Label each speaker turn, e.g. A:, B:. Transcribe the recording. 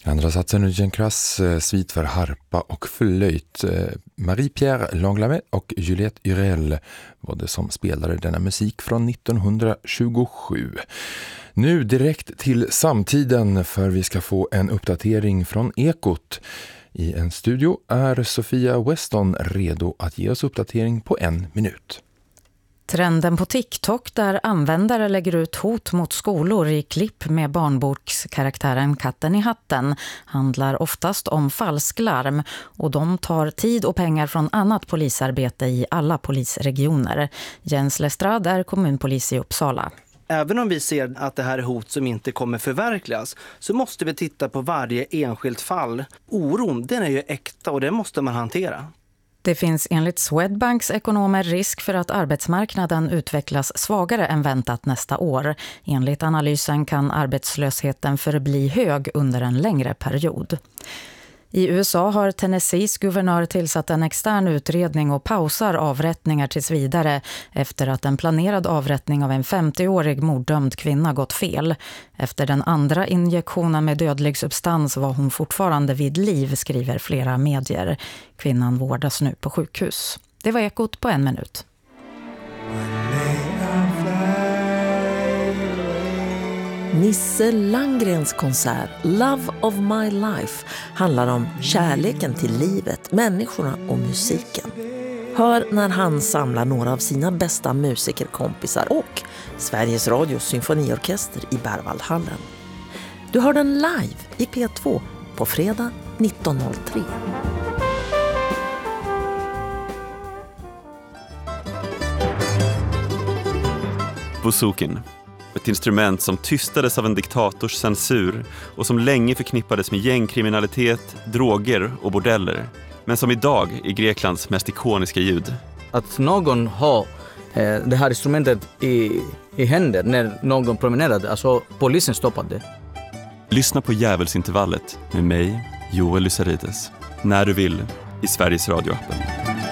A: Andra satsen Eugène Cras, svit för harpa och flöjt. Marie-Pierre Langlamet och Juliette Hurel var det som spelade denna musik från 1927. Nu direkt till samtiden, för vi ska få en uppdatering från Ekot. I en studio är Sofia Weston redo att ge oss uppdatering på 1 minut.
B: Trenden på TikTok där användare lägger ut hot mot skolor i klipp med barnbokskaraktären Katten i hatten handlar oftast om falsklarm, och de tar tid och pengar från annat polisarbete i alla polisregioner. Jens Lestrad är kommunpolis i Uppsala.
C: Även om vi ser att det här är hot som inte kommer förverkligas, så måste vi titta på varje enskilt fall. Oron, den är ju äkta och det måste man hantera.
B: Det finns enligt Swedbanks ekonomer risk för att arbetsmarknaden utvecklas svagare än väntat nästa år. Enligt analysen kan arbetslösheten förbli hög under en längre period. I USA har Tennessees guvernör tillsatt en extern utredning och pausar avrättningar tills vidare efter att en planerad avrättning av en 50-årig morddömd kvinna gått fel. Efter den andra injektionen med dödlig substans var hon fortfarande vid liv, skriver flera medier. Kvinnan vårdas nu på sjukhus. Det var Ekot på 1 minut.
D: Nisse Landgrens konsert Love of My Life handlar om kärleken till livet, människorna och musiken. Hör när han samlar några av sina bästa musikerkompisar och Sveriges Radios symfoniorkester i Berwaldhallen. Du hör den live i P2 på fredag 19.03.
E: Bouzoukin. Ett instrument som tystades av en diktators censur och som länge förknippades med gängkriminalitet, droger och bordeller. Men som idag är Greklands mest ikoniska ljud.
F: Att någon har det här instrumentet i händer när någon promenerade, alltså polisen stoppade.
E: Lyssna på Djävulsintervallet med mig, Joel Lysarides. När du vill, i Sveriges Radio-appen.